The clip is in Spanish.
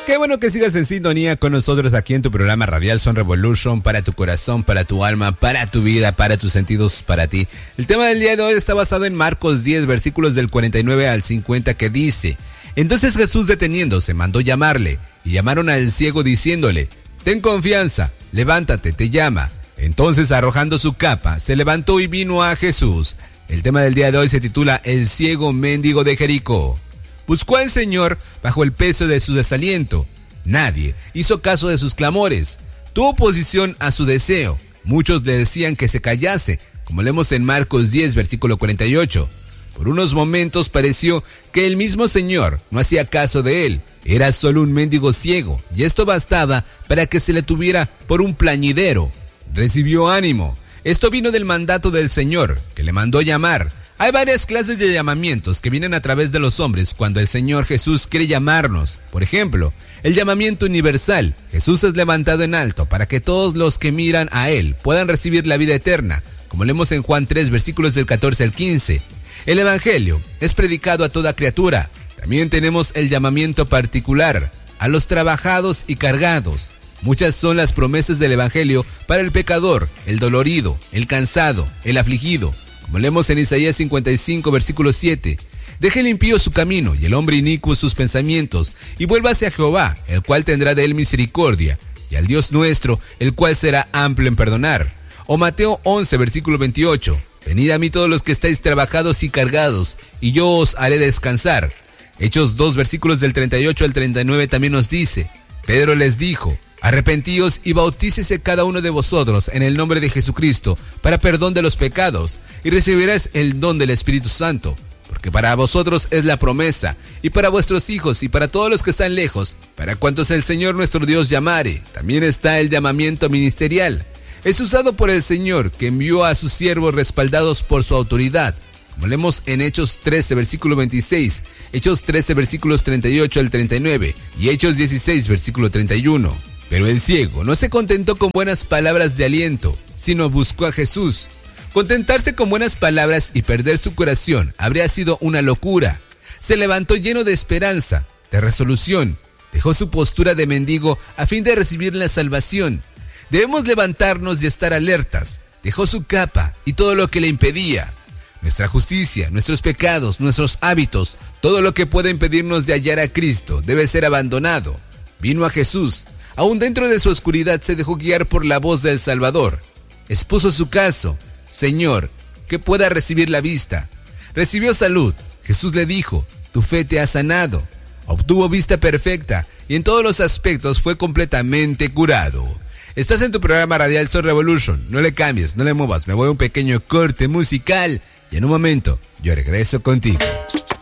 Qué bueno que sigas en sintonía con nosotros aquí en tu programa radial Son Revolution, para tu corazón, para tu alma, para tu vida, para tus sentidos, para ti. El tema del día de hoy está basado en Marcos 10, versículos del 49 al 50, que dice: Entonces Jesús, deteniéndose, mandó llamarle, y llamaron al ciego diciéndole: Ten confianza, levántate, te llama. Entonces, arrojando su capa, se levantó y vino a Jesús. El tema del día de hoy se titula El ciego mendigo de Jericó. Buscó al Señor bajo el peso de su desaliento. Nadie hizo caso de sus clamores. Tuvo oposición a su deseo. Muchos le decían que se callase, como leemos en Marcos 10, versículo 48. Por unos momentos pareció que el mismo Señor no hacía caso de él. Era solo un mendigo ciego, y esto bastaba para que se le tuviera por un plañidero. Recibió ánimo. Esto vino del mandato del Señor, que le mandó llamar. Hay varias clases de llamamientos que vienen a través de los hombres cuando el Señor Jesús quiere llamarnos. Por ejemplo, el llamamiento universal. Jesús es levantado en alto para que todos los que miran a Él puedan recibir la vida eterna, como leemos en Juan 3, versículos del 14 al 15. El Evangelio es predicado a toda criatura. También tenemos el llamamiento particular, a los trabajados y cargados. Muchas son las promesas del Evangelio para el pecador, el dolorido, el cansado, el afligido. Como leemos en Isaías 55, versículo 7, deje el impío su camino y el hombre inicuo sus pensamientos, y vuelva hacia Jehová, el cual tendrá de él misericordia, y al Dios nuestro, el cual será amplio en perdonar. O Mateo 11, versículo 28, venid a mí todos los que estáis trabajados y cargados, y yo os haré descansar. Hechos 2, versículos del 38 al 39 también nos dice: Pedro les dijo: Arrepentíos y bautícese cada uno de vosotros en el nombre de Jesucristo para perdón de los pecados, y recibiréis el don del Espíritu Santo, porque para vosotros es la promesa, y para vuestros hijos, y para todos los que están lejos, para cuantos el Señor nuestro Dios llamare. También está el llamamiento ministerial. Es usado por el Señor, que envió a sus siervos respaldados por su autoridad, como leemos en Hechos 13, versículo 26, Hechos 13, versículos 38 al 39, y Hechos 16, versículo 31. Pero el ciego no se contentó con buenas palabras de aliento, sino buscó a Jesús. Contentarse con buenas palabras y perder su curación habría sido una locura. Se levantó lleno de esperanza, de resolución. Dejó su postura de mendigo a fin de recibir la salvación. Debemos levantarnos y estar alertas. Dejó su capa y todo lo que le impedía. Nuestra justicia, nuestros pecados, nuestros hábitos, todo lo que puede impedirnos de hallar a Cristo debe ser abandonado. Vino a Jesús. Aún dentro de su oscuridad se dejó guiar por la voz del Salvador. Expuso su caso: Señor, que pueda recibir la vista. Recibió salud. Jesús le dijo: tu fe te ha sanado. Obtuvo vista perfecta y en todos los aspectos fue completamente curado. Estás en tu programa radial Son Revolution. No le cambies, no le muevas. Me voy a un pequeño corte musical y en un momento yo regreso contigo.